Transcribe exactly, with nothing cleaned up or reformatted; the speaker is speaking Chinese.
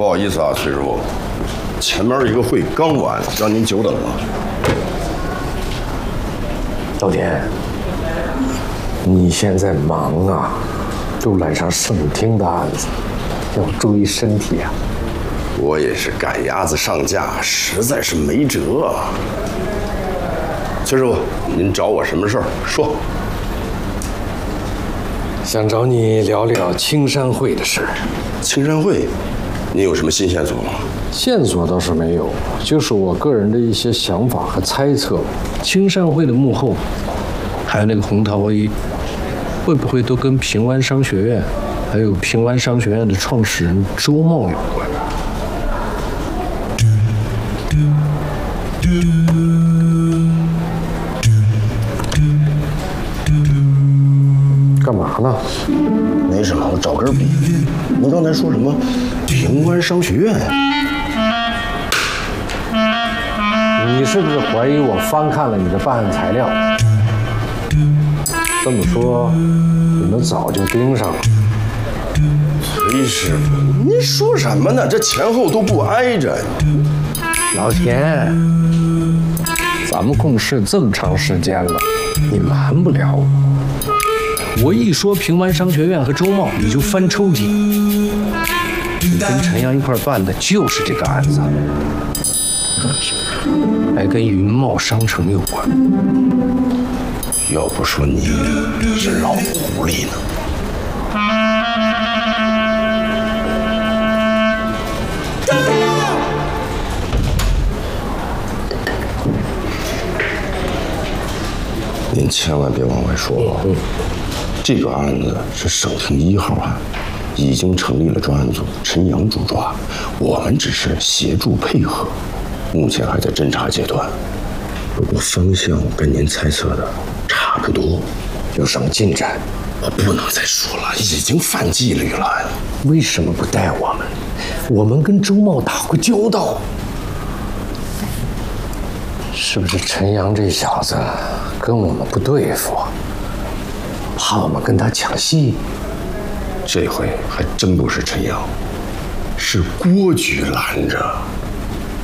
不好意思啊，崔师傅，前面一个会刚完，让您久等了。 赵田，你现在忙啊，都揽上省厅的案子，要注意身体啊。 我也是赶鸭子上架，实在是没辙。崔师傅，您找我什么事儿？说。 想找你聊聊青山会的事儿。 青山会，您有什么新线索吗？ 线索倒是没有，就是我个人的一些想法和猜测。青山会的幕后，还有那个洪陶一，会不会都跟平湾商学院，还有平湾商学院的创始人周茂有关？干嘛呢？ 没什么，我找根笔。您刚才说什么？平湾商学院？ 你是不是怀疑我翻看了你的办案材料？这么说，你们早就盯上了。 崔师傅，您说什么呢？这前后都不挨着。 老田，咱们共事这么长时间了，你瞒不了我。我一说平湾商学院和周茂，你就翻抽屉。你跟陈阳一块办的就是这个案子，还跟云茂商城有关。 要不说你是老狐狸呢。您千万别往外说了。嗯，这个案子是省厅一号案，已经成立了专案组，陈阳主抓，我们只是协助配合，目前还在侦查阶段。不过方向跟您猜测的差不多。 有什么进展？ 我不能再说了，已经犯纪律了。 为什么不带我们？我们跟周茂打过交道。是不是陈阳这小子跟我们不对付，怕我们跟他抢戏？ 这回还真不是陈阳，是郭局拦着。